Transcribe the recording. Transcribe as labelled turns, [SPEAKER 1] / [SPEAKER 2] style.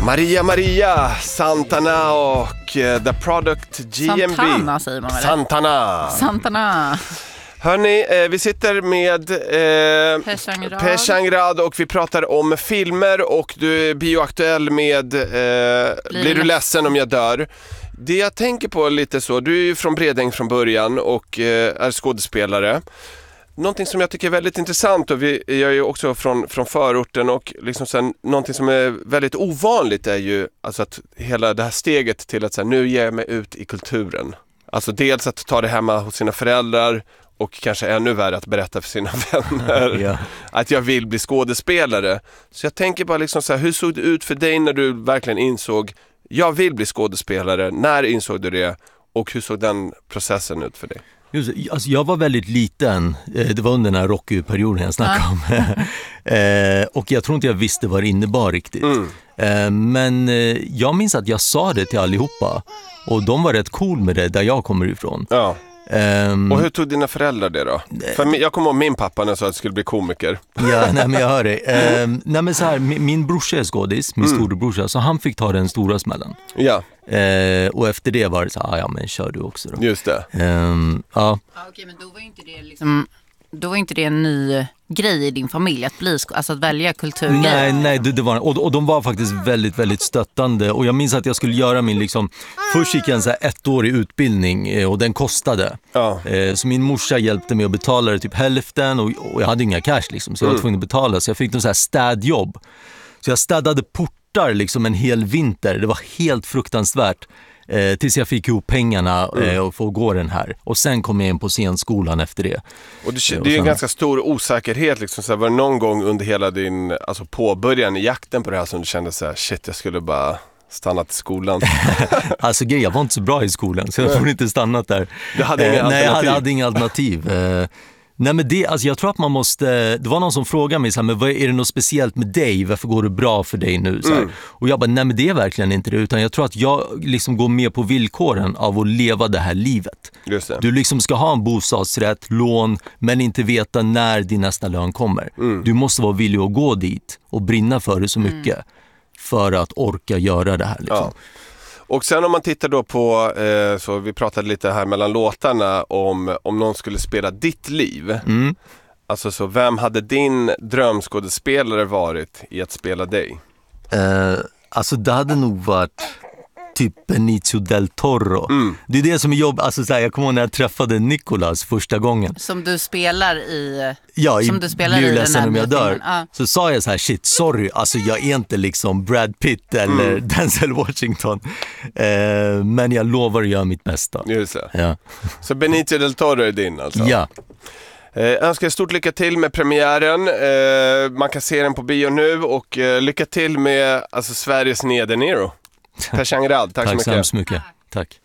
[SPEAKER 1] Maria, Santana och The Product GMB.
[SPEAKER 2] Santana säger man väl?
[SPEAKER 1] Santana. Hörni, vi sitter med Per Changrad och vi pratar om filmer och du är bioaktuell med Blir du ledsen om jag dör? Det jag tänker på lite så, du är ju från Bredäng från början och är skådespelare. Någonting som jag tycker är väldigt intressant, och jag är ju också från förorten, och liksom sen, någonting som är väldigt ovanligt är ju alltså att hela det här steget till att så här, nu ger jag mig ut i kulturen. Alltså dels att ta det hemma hos sina föräldrar och kanske ännu värre att berätta för sina vänner att jag vill bli skådespelare. Så jag tänker bara liksom så här, hur såg det ut för dig när du verkligen insåg jag vill bli skådespelare? När insåg du det och hur såg den processen ut för dig?
[SPEAKER 3] Alltså jag var väldigt liten, det var under den här rockperioden jag snackade om. Och jag tror inte jag visste vad det innebar riktigt. Men jag minns att jag sa det till allihopa. Och de var rätt cool med det där jag kommer ifrån.
[SPEAKER 1] Ja. Och hur tog dina föräldrar det då? För jag kommer ihåg min pappa när jag sa att jag skulle bli komiker.
[SPEAKER 3] Ja, nej men jag hör dig. Nej men så här, min brorsa är skådis, min storebrorsa, så han fick ta den stora smällen.
[SPEAKER 1] Ja.
[SPEAKER 3] Och efter det var det så här, ja men kör du också då.
[SPEAKER 1] Just det.
[SPEAKER 2] Ja, okej, men då var ju inte det liksom, då var inte det en ny grej i din familj att bli, alltså att välja kulturgrej.
[SPEAKER 3] Nej, det var, och de var faktiskt väldigt, väldigt stöttande. Och jag minns att jag skulle göra min liksom, först gick jag en så här 1-årig utbildning och den kostade. Ja. Så min morsa hjälpte mig att betala det typ hälften och jag hade inga cash liksom, så jag var tvungen att betala. Så jag fick någon så här städjobb. Så jag städade portar liksom en hel vinter. Det var helt fruktansvärt. Tills jag fick ihop pengarna och få gå den här. Och sen kom jag in på scenskolan efter det. Och
[SPEAKER 1] det är ju en ganska stor osäkerhet liksom, så här, var det någon gång under hela din alltså påbörjan i jakten på det här som du kände så här, shit, jag skulle bara stannat i skolan?
[SPEAKER 3] Alltså jag var inte så bra i skolan, så jag får inte stannat där.
[SPEAKER 1] Du hade inga alternativ?
[SPEAKER 3] Nej, jag hade inga alternativ. Nej men det, alltså jag tror att man måste, det var någon som frågade mig så här, men vad är det något speciellt med dig? Varför går det bra för dig nu? Så här. Och jag bara, nej men det är verkligen inte det, utan jag tror att jag liksom går med på villkoren av att leva det här livet.
[SPEAKER 1] Just det.
[SPEAKER 3] Du liksom ska ha en bostadsrätt, lån, men inte veta när din nästa lön kommer. Du måste vara villig att gå dit och brinna för det så mycket för att orka göra det här liksom.
[SPEAKER 1] Ja. Och sen om man tittar då på, så vi pratade lite här mellan låtarna om någon skulle spela ditt liv. Alltså så vem hade din drömskådespelare varit i att spela dig?
[SPEAKER 3] Alltså det hade nog varit typ Benicio del Toro. Det är det som är jobb. Alltså så här, jag kommer ihåg när jag träffade Nicolas första gången.
[SPEAKER 2] Som du spelar i.
[SPEAKER 3] Ja,
[SPEAKER 2] som du spelar
[SPEAKER 3] Blir
[SPEAKER 2] i
[SPEAKER 3] ledsen
[SPEAKER 2] den här
[SPEAKER 3] om jag dör.
[SPEAKER 2] filmen.
[SPEAKER 3] Så sa jag så här, shit, sorry. Alltså jag är inte liksom Brad Pitt eller Denzel Washington. Men jag lovar att göra mitt bästa.
[SPEAKER 1] Just det.
[SPEAKER 3] Ja.
[SPEAKER 1] Så Benicio del Toro är din alltså?
[SPEAKER 3] Ja.
[SPEAKER 1] Önskar stort lycka till med premiären. Man kan se den på bio nu och lycka till med alltså, Sveriges nya De Niro. Per Changrad, tack så mycket.
[SPEAKER 3] Tack så hemskt mycket. Tack.